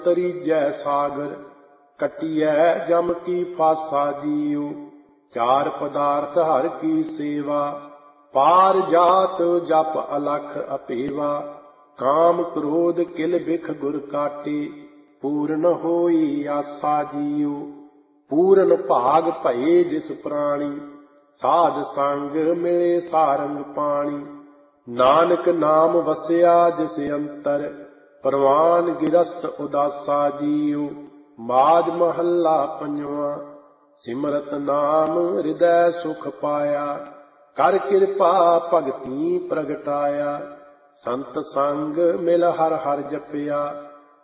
ਤਰੀਜੈ ਸਾਗਰ। ਕਟਿਐ ਜਮ ਕੀ ਫਾਸਾ ਜੀਉ, ਚਾਰ ਪਦਾਰਥ ਹਰ ਕੀ ਸੇਵਾ। ਪਾਰ ਜਾਤ ਜਪ ਅਲਖ ਅਪੇਵਾ, ਕਾਮ ਕ੍ਰੋਧ ਕਿਲ ਬਿਖ ਗੁਰ ਕਾਟੇ। ਪੂਰਨ ਹੋਈ ਆਸਾ ਜੀਉ, ਪੂਰਨ ਭਾਗ ਭਏ ਜਿਸ ਪ੍ਰਾਣੀ। ਸਾਧ ਸੰਗ ਮਿਲੇ ਸਾਰੰਗ ਪਾਣੀ, ਨਾਨਕ ਨਾਮ ਵਸਿਆ ਜਿਸ ਅੰਤਰ। ਪਰਵਾਨ ਗਿਰਸਤ ਉਦਾਸਾ ਜੀਉ, ਮਾਝ ਮਹੱਲਾ ਪੰਜਵਾਂ। ਸਿਮਰਤ ਨਾਮ ਹਿਰਦੈ ਸੁਖ ਪਾਇਆ, ਕਰ ਕਿਰਪਾ ਭਗਤੀ ਪ੍ਰਗਟਾਇਆ। ਸੰਤ ਸੰਗ ਮਿਲ ਹਰ ਹਰ ਜਪਿਆ,